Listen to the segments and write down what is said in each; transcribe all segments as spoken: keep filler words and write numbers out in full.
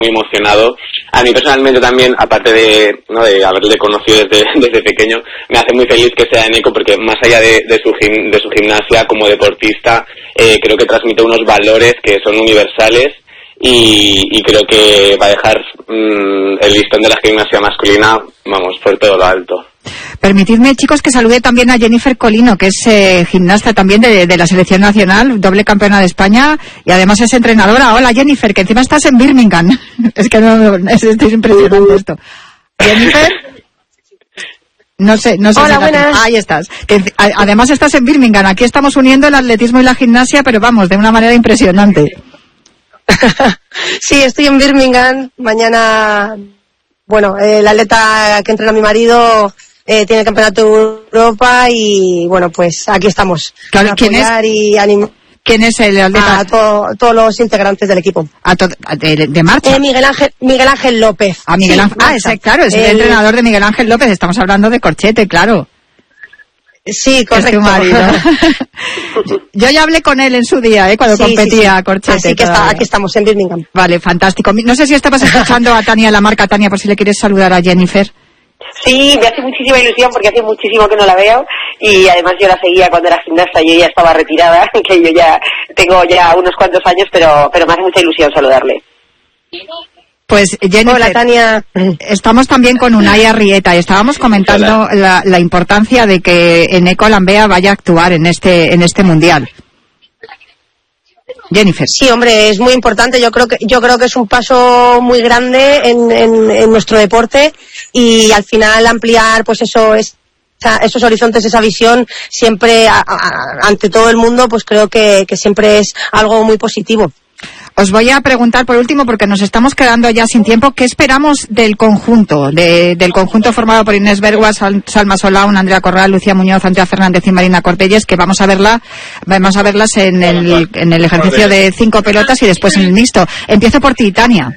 muy emocionado. A mí personalmente también, aparte de, ¿no?, de haberle conocido desde, desde pequeño, me hace muy feliz que sea en Eco, porque más allá de, de, su, gim, de su gimnasia como deportista, eh, creo que transmite unos valores que son universales y, y creo que va a dejar mmm, el listón de la gimnasia masculina, vamos, por todo lo alto. Permitidme, chicos, que salude también a Jennifer Colino, que es eh, gimnasta también de, de la selección nacional, doble campeona de España y además es entrenadora. Hola, Jennifer, que encima estás en Birmingham. Es que no, es, es impresionante esto. Jennifer, no sé, no sé. Hola, si buenas. Ahí estás. Que, a, además estás en Birmingham. Aquí estamos uniendo el atletismo y la gimnasia, pero vamos, de una manera impresionante. Sí, estoy en Birmingham. Mañana, bueno, eh, el atleta que entrena a mi marido eh, tiene el campeonato de Europa y, bueno, pues aquí estamos. Claro, ¿quién es? Y anim- ¿Quién es el atleta? A to- todos los integrantes del equipo. A to- de, de marcha. Eh, Miguel Ángel, Miguel Ángel López. A Miguel Sí, Ángel. Ah, ese, claro, es el, el entrenador de Miguel Ángel López. Estamos hablando de Corchete, claro. Sí, correcto. Es tu marido. Yo ya hablé con él en su día, ¿eh? Cuando sí, competía sí, sí. Corchete. Así que está, aquí estamos en Birmingham. Vale, fantástico. No sé si estabas escuchando a Tania, la marca Tania, por si le quieres saludar a Jennifer. Sí, me hace muchísima ilusión porque hace muchísimo que no la veo y además yo la seguía cuando era gimnasta, yo ya estaba retirada, que yo ya tengo ya unos cuantos años, pero, pero me hace mucha ilusión saludarle. Pues Jennifer, hola Tania, estamos también con Unai Arrieta y estábamos comentando la, la importancia de que Eneko Lambea vaya a actuar en este en este mundial. Jennifer. Sí, hombre, es muy importante. Yo creo que yo creo que es un paso muy grande en, en, en nuestro deporte y al final ampliar, pues eso es. Esos horizontes, esa visión, siempre a, a, ante todo el mundo, pues creo que, que siempre es algo muy positivo. Os voy a preguntar por último, porque nos estamos quedando ya sin tiempo, ¿qué esperamos del conjunto? De, del conjunto formado por Inés Bergua, Sal, Salma Solaun, Andrea Corral, Lucía Muñoz, Andrea Fernández y Marina Cortelles, que vamos a verla, vamos a verlas en el, en el ejercicio de cinco pelotas y después en el mixto. Empiezo por ti, Tania.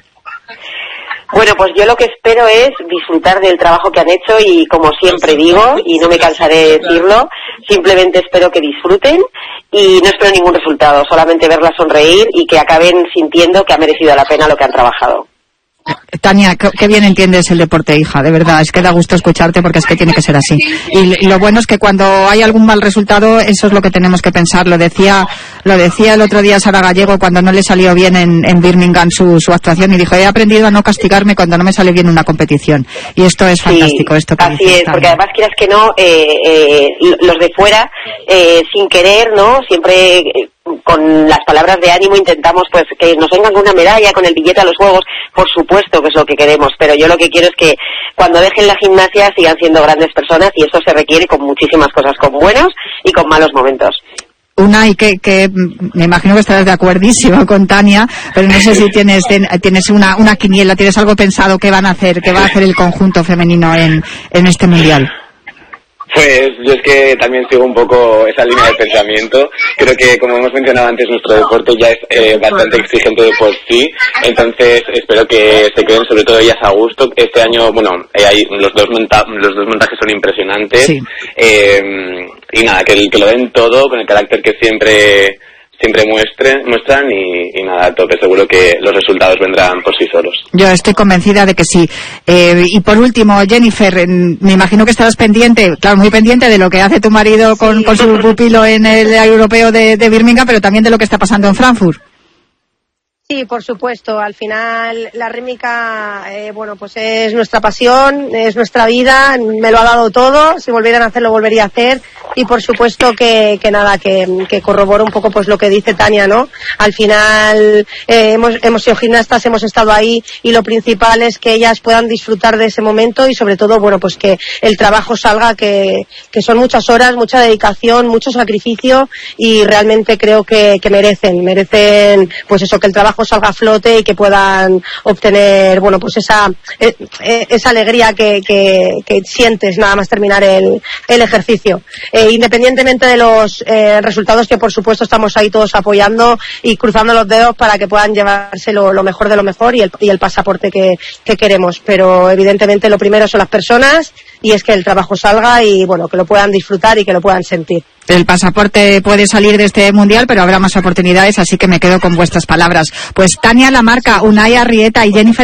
Bueno, pues yo lo que espero es disfrutar del trabajo que han hecho y como siempre digo, y no me cansaré de decirlo, simplemente espero que disfruten y no espero ningún resultado, solamente verlas sonreír y que acaben sintiendo que ha merecido la pena lo que han trabajado. Tania, qué bien entiendes el deporte, hija, de verdad, es que da gusto escucharte porque es que tiene que ser así. Y lo bueno es que cuando hay algún mal resultado, eso es lo que tenemos que pensar. Lo decía lo decía el otro día Sara Gallego cuando no le salió bien en, en Birmingham su, su actuación y dijo, he aprendido a no castigarme cuando no me sale bien una competición. Y esto es fantástico. Sí, esto que así es, porque además quieras que no, eh, eh, los de fuera, eh, sin querer, ¿no? Siempre... Eh, con las palabras de ánimo intentamos pues que nos vengan con una medalla, con el billete a los juegos, por supuesto que es lo que queremos, pero yo lo que quiero es que cuando dejen la gimnasia sigan siendo grandes personas y eso se requiere con muchísimas cosas, con buenos y con malos momentos. Unai, que, que me imagino que estarás de acuerdísimo con Tania, pero no sé si tienes tienes una, una quiniela, tienes algo pensado que van a hacer, que va a hacer el conjunto femenino en, en este mundial. Pues yo es que también sigo un poco esa línea de pensamiento. Creo que, como hemos mencionado antes, nuestro deporte ya es eh, bastante exigente de por sí. Entonces espero que se queden sobre todo ellas a gusto. Este año, bueno, eh, hay, los, dos monta- los dos montajes son impresionantes. Sí. Eh, y nada, que, que lo den todo con el carácter que siempre... siempre muestre, muestran y, y nada, toque, seguro que los resultados vendrán por sí solos. Yo estoy convencida de que sí. Eh, y por último, Jennifer, me imagino que estarás pendiente, claro, muy pendiente de lo que hace tu marido con, sí. con su pupilo en el europeo de, de Birmingham, pero también de lo que está pasando en Frankfurt. Sí, por supuesto. Al final la rítmica, eh, bueno, pues es nuestra pasión, es nuestra vida, me lo ha dado todo. Si volvieran a hacerlo, volvería a hacer. Y por supuesto que, que nada, que, que corroboro un poco pues lo que dice Tania, ¿no? Al final eh, hemos, hemos sido gimnastas, hemos estado ahí y lo principal es que ellas puedan disfrutar de ese momento y sobre todo, bueno, pues que el trabajo salga, que, que son muchas horas, mucha dedicación, mucho sacrificio y realmente creo que, que merecen, merecen pues eso, que el trabajo salga a flote y que puedan obtener, bueno, pues esa eh, esa alegría que, que, que sientes nada más terminar el, el ejercicio. Eh, independientemente de los eh, resultados que por supuesto estamos ahí todos apoyando y cruzando los dedos para que puedan llevarse lo, lo mejor de lo mejor y el, y el pasaporte que, que queremos, pero evidentemente lo primero son las personas y es que el trabajo salga y bueno, que lo puedan disfrutar y que lo puedan sentir. El pasaporte puede salir de este mundial, pero habrá más oportunidades, así que me quedo con vuestras palabras. Pues Tania Lamarca, Unai Arrieta y Jennifer